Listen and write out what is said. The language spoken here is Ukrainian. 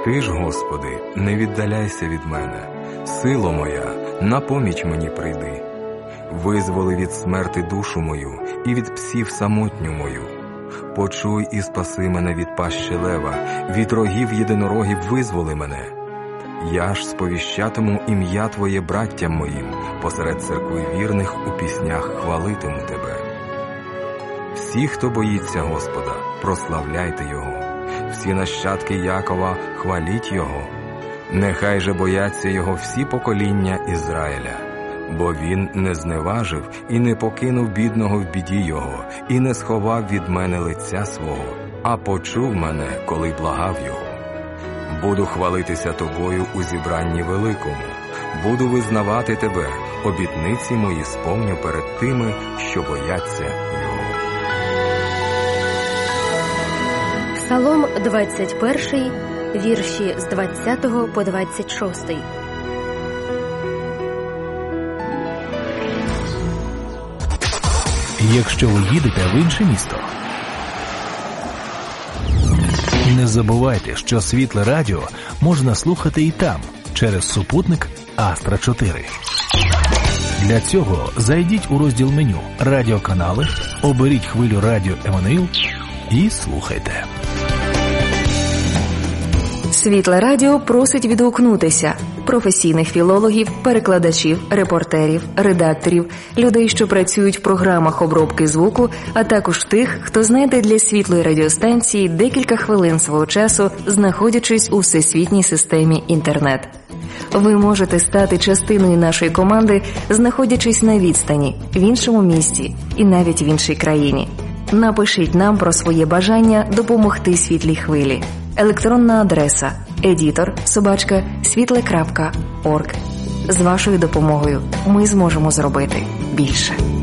Ти ж, Господи, не віддаляйся від мене. Сило моя, на поміч мені прийди. Визволи від смерти душу мою і від псів самотню мою. Почуй і спаси мене від пащі лева, від рогів єдинорогів визволи мене. Я ж сповіщатиму ім'я Твоє браттям моїм, посеред церкви вірних у піснях хвалитиму Тебе. Всі, хто боїться Господа, прославляйте Його. Всі нащадки Якова, хваліть Його. Нехай же бояться Його всі покоління Ізраїля. Бо Він не зневажив і не покинув бідного в біді Його, і не сховав від мене лиця свого, а почув мене, коли благав Його. Буду хвалитися Тобою у зібранні великому, буду визнавати Тебе, обітниці мої сповню перед тими, що бояться Його. Псалом 21, вірші з 20 по 26. Якщо ви їдете в інше місто, не забувайте, що Світле Радіо можна слухати і там, через супутник Астра 4. Для цього зайдіть у розділ меню «Радіоканали», оберіть хвилю радіо Еммануїл і слухайте. Світле Радіо просить відгукнутися професійних філологів, перекладачів, репортерів, редакторів, людей, що працюють в програмах обробки звуку, а також тих, хто знайде для Світлої радіостанції декілька хвилин свого часу, знаходячись у всесвітній системі інтернет. Ви можете стати частиною нашої команди, знаходячись на відстані, в іншому місті і навіть в іншій країні. Напишіть нам про своє бажання допомогти Світлій хвилі. Електронна адреса editor@svitle.org. З вашою допомогою ми зможемо зробити більше.